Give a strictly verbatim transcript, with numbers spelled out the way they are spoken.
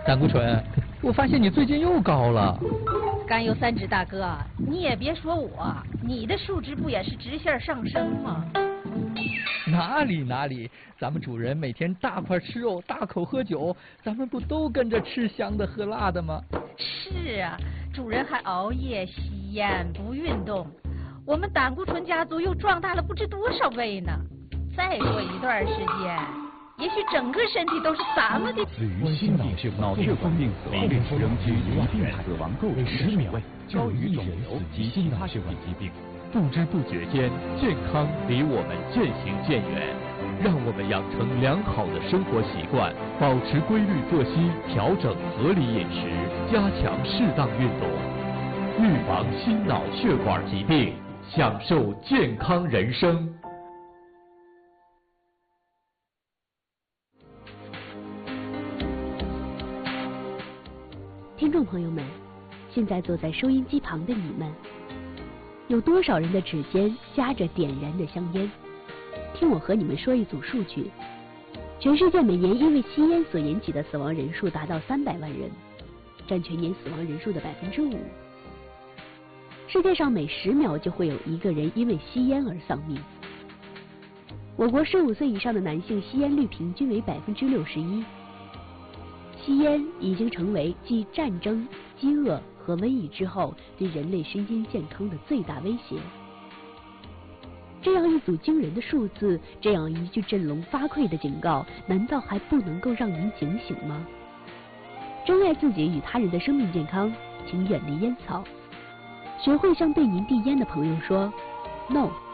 胆固醇，我发现你最近又高了。 甘油三酯大哥，你也别说我，你的数值不也是直线上升吗？ 哪里哪里，咱们主人每天大块吃肉，大口喝酒，咱们不都跟着吃香的喝辣的吗？ 是啊，主人还熬夜、吸烟、不运动，我们胆固醇家族又壮大了不知多少倍呢。再过一段时间，也许整个身体都是咱们的。 死于心脑血脑血管病死亡率仍居一定死亡构成十秒高于肿瘤及其他血管疾病。不知不觉间，健康离我们渐行渐远。让我们养成良好的生活习惯，保持规律作息，调整合理饮食，加强适当运动，预防心脑血管疾病，享受健康人生。 听众朋友们，现在坐在收音机旁的你们，有多少人的指尖夹着点燃的香烟？听我和你们说一组数据：全世界每年因为吸烟所引起的死亡人数达到三百万人，占全年死亡人数的百分之五。世界上每十秒就会有一个人因为吸烟而丧命。我国十五岁以上的男性吸烟率平均为百分之六十一。吸烟已经成为继战争、饥饿和瘟疫之后对人类身心健康的最大威胁。这样一组惊人的数字，这样一句振聋发聩的警告，难道还不能够让您警醒吗？珍爱自己与他人的生命健康，请远离烟草，学会向对您递烟的朋友说 “no”。